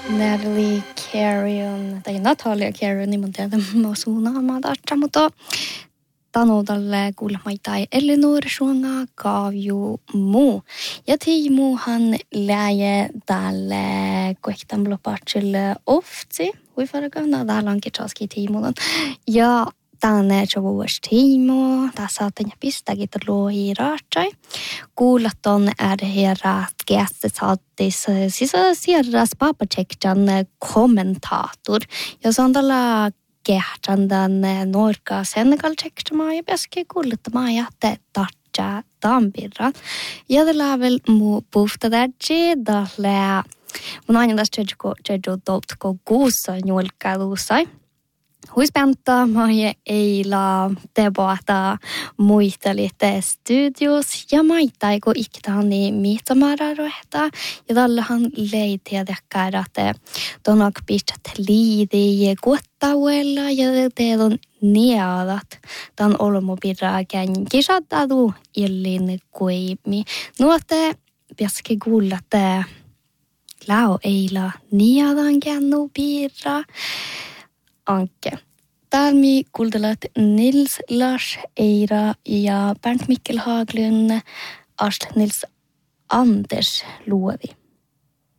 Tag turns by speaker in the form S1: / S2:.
S1: Natalie Carrion tai Natalia Carrion niin monta suunaamaan tartsa, mutta tanodalle kuulemaitai Eleanor suonga kaavju muu. Ja tiimuhan läje tälle kohtaan blopatsille ofti. Huifaragana täällä onkin chaski tiimulan. Ja tänne vuosi tiimu. Tässä on tänne pistäkin luohi raatsai. Kuulat on herrat gästet sattis. Siis sierras papachekjan kommentator. Ja se on tällä kehtändan Norka Senegal tsekstämään ja pääsee kuulettamaan ja tartsaa tampirran. Ja tällä väl muu puhta tädji, tällä mun aina tästä tsejo toutko kuussa julkailuusai. Huispäntä maie eila debaata muistelitte studios ja maittai kun iktani miitsamara rohtaa ja tällahan leitiä tekkää että tonak pistät liidi kuottauella ja teilon nialat tan olmopirra kisatadu illin kuimi nuote piaske kuullatte lao eila nialan kännu pirra Anke. Täällä me kuultelet Nils Lars Eira ja Bernt Mikkel Haglund, Nils Anders Luovi.